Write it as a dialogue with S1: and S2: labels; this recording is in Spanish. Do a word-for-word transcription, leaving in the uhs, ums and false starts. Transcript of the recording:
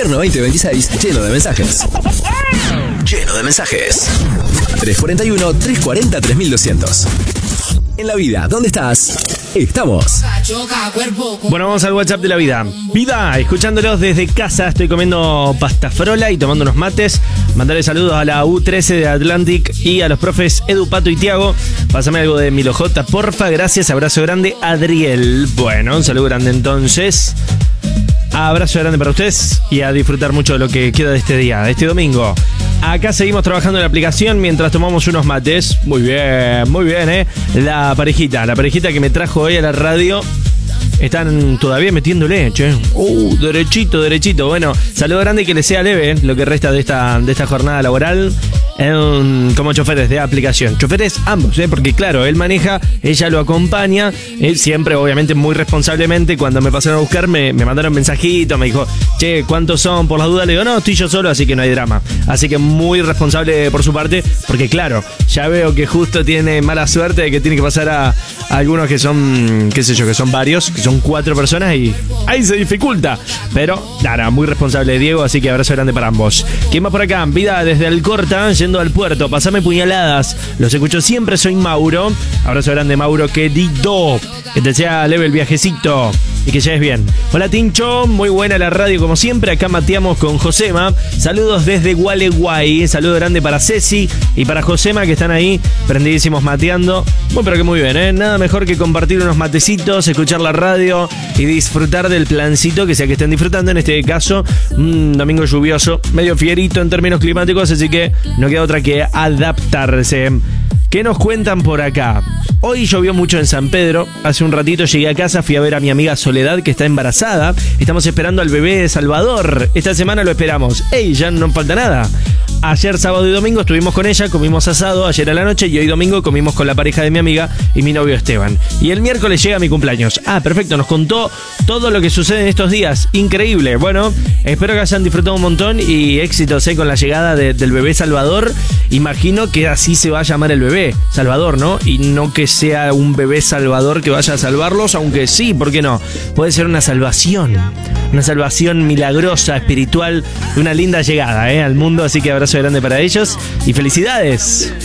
S1: Invierno veinte veintiséis, lleno de mensajes. Lleno de mensajes. tres cuarenta y uno, tres cuarenta, tres mil doscientos. En la vida, ¿dónde estás? Estamos.
S2: Bueno, vamos al WhatsApp de la vida. Vida, escuchándolos desde casa. Estoy comiendo pasta frola y tomando unos mates. Mandarle saludos a la U trece de Atlantic y a los profes Edu, Pato y Tiago. Pásame algo de Milo J, porfa. Gracias, abrazo grande, Adriel. Bueno, un saludo grande entonces. Abrazo grande para ustedes y a disfrutar mucho de lo que queda de este día, de este domingo. Acá seguimos trabajando en la aplicación mientras tomamos unos mates. Muy bien, muy bien, ¿eh? La parejita, la parejita que me trajo hoy a la radio. Están todavía metiéndole, che. Uh, derechito, derechito. Bueno, saludo grande y que les sea leve lo que resta de esta, de esta jornada laboral en, como choferes de aplicación. Choferes ambos, ¿eh? Porque claro, él maneja, ella lo acompaña. Él siempre, obviamente, muy responsablemente. Cuando me pasaron a buscar, me, me mandaron mensajitos. Me dijo, che, ¿cuántos son? Por las dudas le digo, no, estoy yo solo, así que no hay drama. Así que muy responsable por su parte. Porque claro, ya veo que justo tiene mala suerte de que tiene que pasar a, a algunos que son, qué sé yo, que son varios, que son cuatro personas y ahí se dificulta. Pero, nada, muy responsable de Diego, así que abrazo grande para ambos. ¿Quién más por acá? Vida desde Alcorta, yendo al puerto. Pasame puñaladas. Los escucho siempre, soy Mauro. Abrazo grande, Mauro, querido. Que te sea leve el viajecito y que llegues bien. Hola, Tincho. Muy buena la radio, como siempre. Acá mateamos con Josema. Saludos desde Gualeguay. Saludo grande para Ceci y para Josema, que están ahí prendidísimos mateando. Bueno, pero que muy bien, ¿eh? Nada mejor que compartir unos matecitos, escuchar la radio y disfrutar del plancito que sea que estén disfrutando. En este caso, un domingo lluvioso, medio fierito en términos climáticos, así que no queda otra que adaptarse. ¿Qué nos cuentan por acá? Hoy llovió mucho en San Pedro. Hace un ratito llegué a casa, fui a ver a mi amiga Soledad, que está embarazada. Estamos esperando al bebé de Salvador. Esta semana lo esperamos. ¡Ey! Ya no falta nada. Ayer sábado y domingo estuvimos con ella, comimos asado ayer a la noche y hoy domingo comimos con la pareja de mi amiga y mi novio Esteban. Y el miércoles llega mi cumpleaños. Ah, perfecto, nos contó todo lo que sucede en estos días. Increíble. Bueno, espero que hayan disfrutado un montón y éxitos, ¿eh? Con la llegada de, del bebé Salvador. Imagino que así se va a llamar el bebé, Salvador, ¿no? Y no que sea un bebé Salvador que vaya a salvarlos, aunque sí, ¿por qué no? Puede ser una salvación. Una salvación milagrosa, espiritual, una linda llegada, ¿eh? Al mundo, así que abrazo grande para ellos y felicidades.